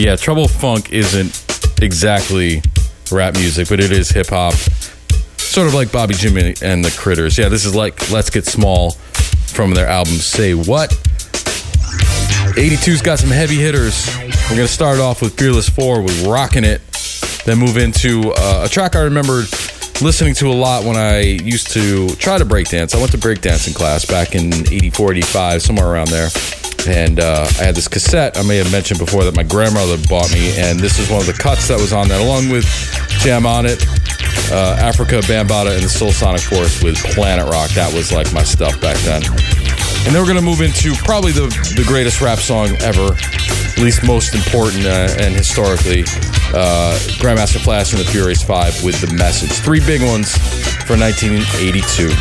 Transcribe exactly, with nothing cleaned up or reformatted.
Yeah, Trouble Funk isn't exactly rap music, but it is hip-hop. Sort of like Bobby Jimmy and the Critters. Yeah, this is like Let's Get Small from their album Say What. eighty-two's got some heavy hitters. We're going to start off with Fearless four with Rockin' It, then move into uh, a track I remember listening to a lot when I used to try to breakdance. I went to breakdancing class back in eighty-four, eighty-five, somewhere around there. And uh, I had this cassette I may have mentioned before that my grandmother bought me, and this is one of the cuts that was on that, along with Jam On It, uh, Africa, Bambaataa, and the Soul Sonic Force with Planet Rock. That was like my stuff back then. And then we're going to move into probably the, the greatest rap song ever, at least most important uh, and historically, uh, Grandmaster Flash and the Furious Five with The Message. Three big ones for nineteen eighty-two.